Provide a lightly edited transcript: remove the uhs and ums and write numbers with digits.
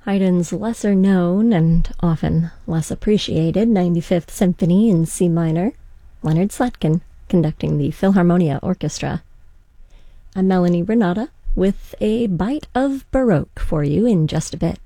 Haydn's lesser known and often less appreciated 95th Symphony in C minor, Leonard Slatkin conducting the Philharmonia Orchestra. I'm Melanie Renata with a bite of Baroque for you in just a bit.